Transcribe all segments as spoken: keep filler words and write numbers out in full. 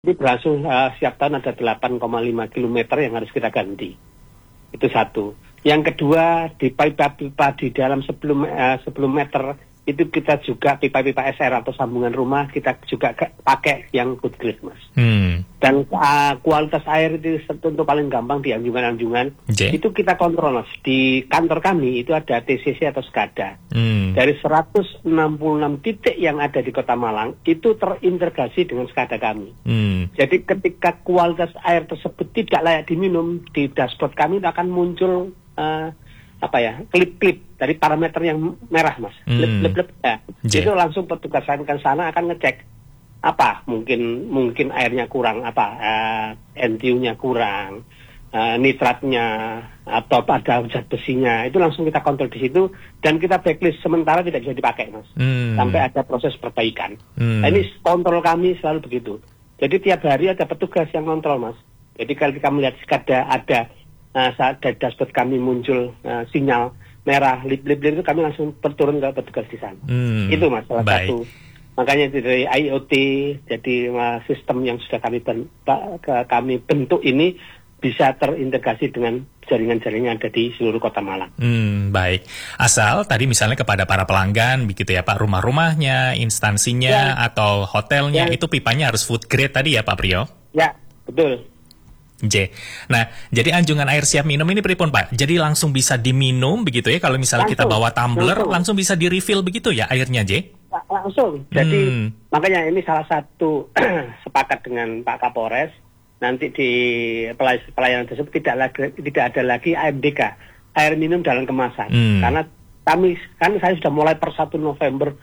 Ini berlangsung uh, setiap tahun ada delapan koma lima kilometer yang harus kita ganti. Itu satu. Yang kedua, di pipa-pipa di dalam sebelum uh, sebelum meter itu kita juga pipa-pipa S R atau sambungan rumah kita juga pakai yang good grade, Mas. Hmm. Dan uh, kualitas air itu tentu paling gampang di anjungan-anjungan. Okay. Itu kita kontrol, Mas. Di kantor kami itu ada T C C atau SCADA. Hmm. Dari seratus enam puluh enam titik yang ada di Kota Malang itu terintegrasi dengan SCADA kami. Hmm. Jadi ketika kualitas air tersebut tidak layak diminum, di dashboard kami akan muncul uh, apa ya, klip-klip dari parameter yang merah, Mas. Hmm. Klip-klip ya. Yeah. Itu langsung petugas kami ke sana akan ngecek apa mungkin mungkin airnya kurang, apa uh, N T U-nya kurang, uh, nitratnya atau ada zat besinya. Itu langsung kita kontrol di situ dan kita backlist sementara tidak bisa dipakai, Mas. Hmm. Sampai ada proses perbaikan. Hmm. Nah, ini kontrol kami selalu begitu. Jadi tiap hari ada petugas yang kontrol, Mas. Jadi kalau kita melihat SCADA ada Nah, saat dari dashboard kami muncul uh, sinyal merah, lip-lip itu kami langsung turun ke petugas di sana. Hmm, itu Mas, salah baik. Satu. Makanya dari I O T, jadi uh, sistem yang sudah kami ben, ke, kami bentuk ini bisa terintegrasi dengan jaringan-jaringan ada di seluruh Kota Malang. Hmm, baik. Asal tadi misalnya kepada para pelanggan, begitu ya Pak, rumah-rumahnya, instansinya, ya. Atau hotelnya, ya. Itu pipanya harus food grade tadi ya Pak Priyo? Ya, betul. J. Nah, jadi anjungan air siap minum ini pripun Pak? Jadi langsung bisa diminum begitu ya? Kalau misalnya langsung, kita bawa tumbler, langsung. langsung bisa di-refill begitu ya airnya, J? Langsung. Jadi hmm. makanya ini salah satu sepakat dengan Pak Kapolres. Nanti di pelayanan tersebut tidak lagi, tidak ada lagi A M D K, air minum dalam kemasan. Hmm. Karena kami kan saya sudah mulai per satu November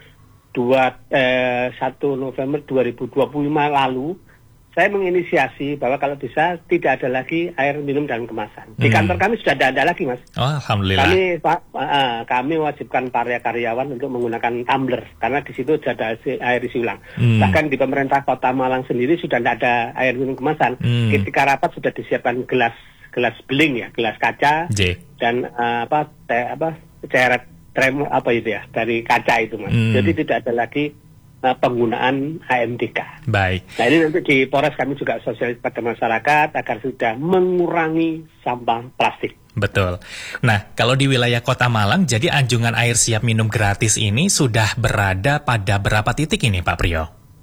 dua ribu dua puluh lima lalu. Saya menginisiasi bahwa kalau bisa tidak ada lagi air minum dalam kemasan. Di kantor hmm. kami sudah tidak ada lagi, Mas. Oh, alhamdulillah. Kami Pak, uh, kami wajibkan para karyawan untuk menggunakan tumbler karena di situ sudah ada air isi ulang. Hmm. Bahkan di pemerintah Kota Malang sendiri sudah tidak ada air minum kemasan. Hmm. Ketika rapat sudah disiapkan gelas gelas beling ya, gelas kaca J. dan uh, apa te, apa ceret trem apa itu ya dari kaca itu, Mas. Hmm. Jadi tidak ada lagi penggunaan A M D K. Baik. Nah ini nanti di Polres kami juga sosialisasi pada masyarakat agar sudah mengurangi sampah plastik. Betul. Nah kalau di wilayah Kota Malang, jadi anjungan air siap minum gratis ini sudah berada pada berapa titik ini Pak Priyo?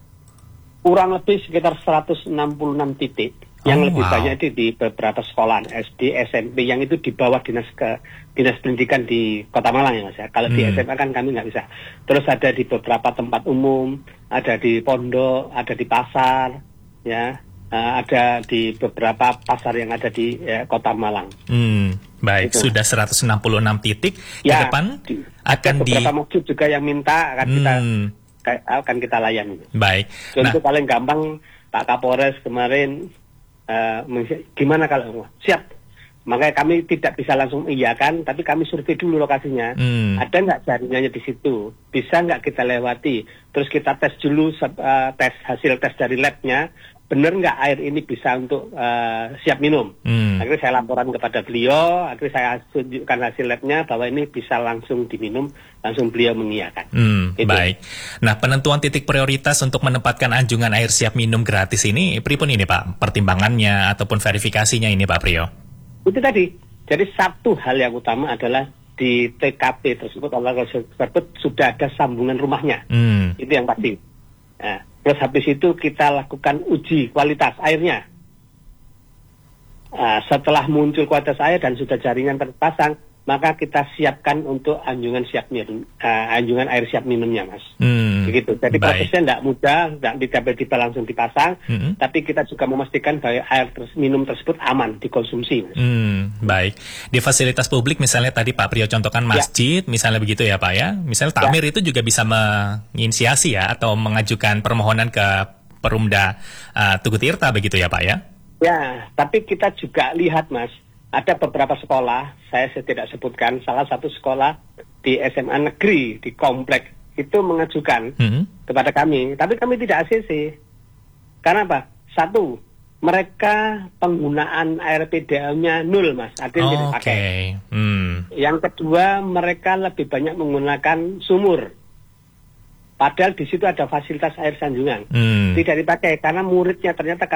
Kurang lebih sekitar seratus enam puluh enam titik. Yang oh, lebih wow. banyak itu di beberapa sekolah S D, S M P yang itu di bawah dinas ke dinas pendidikan di Kota Malang ya Mas ya. Kalau hmm. di S M A kan kami nggak bisa. Terus ada di beberapa tempat umum, ada di pondok, ada di pasar, ya, uh, ada di beberapa pasar yang ada di ya, Kota Malang. Hmm, baik, itu. Sudah seratus enam puluh enam titik. Ya, ke depan di, akan ada beberapa di... masjid juga yang minta akan hmm. kita akan kita layani. Baik. Contoh nah. paling gampang Pak Kapolres kemarin. Uh, gimana kalau siap, makanya kami tidak bisa langsung iyakan, tapi kami survei dulu lokasinya, hmm. ada nggak jaringannya di situ, bisa nggak kita lewati, terus kita tes dulu uh, tes hasil tes dari labnya, benar nggak air ini bisa untuk uh, siap minum. Hmm. Akhirnya saya laporan kepada beliau, akhirnya saya tunjukkan hasil labnya bahwa ini bisa langsung diminum, langsung beliau mengiyakan. Hmm, baik. Nah penentuan titik prioritas untuk menempatkan anjungan air siap minum gratis ini, pripun ini Pak? Pertimbangannya ataupun verifikasinya ini Pak Priyo? Itu tadi. Jadi satu hal yang utama adalah di T K P tersebut, Allah tersebut sudah ada sambungan rumahnya. Hmm. Itu yang pasti. Nah, terus habis itu kita lakukan uji kualitas airnya. Uh, setelah muncul kualitas air dan sudah jaringan terpasang, maka kita siapkan untuk anjungan siap minum, uh, anjungan air siap minumnya, Mas. Hmm, Begitu. Jadi baik. Prosesnya tidak mudah, tidak tiba-tiba langsung dipasang, hmm. tapi kita juga memastikan bahwa air terus, minum tersebut aman dikonsumsi, Mas. Hmm, baik. Di fasilitas publik misalnya tadi Pak Priyo contohkan masjid, ya. Misalnya begitu ya Pak ya. Misalnya takmir ya. Itu juga bisa menginisiasi ya atau mengajukan permohonan ke Perumda uh, Tugu Tirta begitu ya Pak ya. Ya, tapi kita juga lihat Mas. Ada beberapa sekolah, saya tidak sebutkan, salah satu sekolah di S M A negeri, di komplek, itu mengajukan hmm. kepada kami. Tapi kami tidak A C C. Karena apa? Satu, mereka penggunaan air P D A-nya nul, Mas. Artinya oh, tidak pakai. Okay. Hmm. Yang kedua, mereka lebih banyak menggunakan sumur. Padahal di situ ada fasilitas air sanjungan. Hmm. Tidak dipakai karena muridnya ternyata